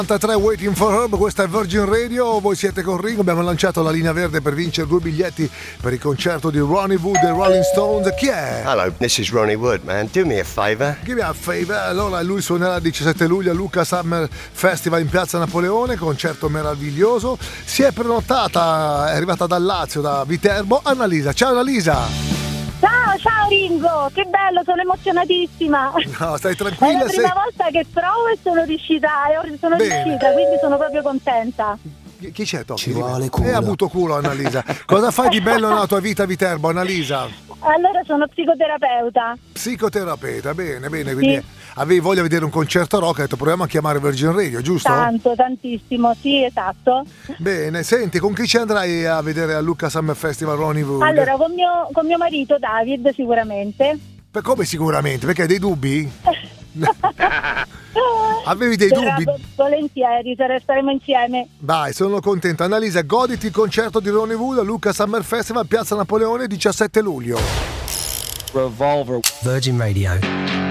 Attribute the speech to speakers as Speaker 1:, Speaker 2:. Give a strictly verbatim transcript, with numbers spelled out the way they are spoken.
Speaker 1: novantatré Waiting for Herb, questa è Virgin Radio, voi siete con Ringo, abbiamo lanciato la linea verde per vincere due biglietti per il concerto di Ronnie Wood e Rolling Stones. Chi è?
Speaker 2: Hello, this is Ronnie Wood, man. Do me a favor.
Speaker 1: Give me a favor. Allora lui suonerà il diciassette luglio al Lucca Summer Festival in Piazza Napoleone, concerto meraviglioso. Si è prenotata, è arrivata dal Lazio, da Viterbo, Annalisa. Ciao Annalisa.
Speaker 3: Ciao, ciao Ringo, che bello, sono emozionatissima.
Speaker 1: No, stai tranquilla.
Speaker 3: È la prima
Speaker 1: sei...
Speaker 3: volta che provo e sono riuscita, e sono
Speaker 1: Bene.
Speaker 3: riuscita, quindi sono proprio contenta.
Speaker 1: Chi c'è Tocchi?
Speaker 4: Ci vuole culo.
Speaker 1: E ha avuto culo Annalisa. Cosa fai di bello nella tua vita a Viterbo, Annalisa?
Speaker 3: Allora sono psicoterapeuta.
Speaker 1: Psicoterapeuta, bene, bene, quindi
Speaker 3: Sì.
Speaker 1: avevi voglia di vedere un concerto rock, hai detto proviamo a chiamare Virgin Radio, giusto?
Speaker 3: Tanto, tantissimo, sì, esatto.
Speaker 1: Bene, senti, con chi ci andrai a vedere al Lucca Summer Festival Ronnie Wood?
Speaker 3: Allora, con mio, con mio marito David sicuramente.
Speaker 1: Per come sicuramente? Perché hai dei dubbi? Avevi dei
Speaker 3: Verrà
Speaker 1: dubbi?
Speaker 3: vo- Volentieri, se resteremo insieme.
Speaker 1: Vai, sono contento. Annalisa, goditi il concerto di Ronnie Wood al Lucca Summer Festival, Piazza Napoleone, diciassette luglio.
Speaker 4: Revolver. Virgin Radio.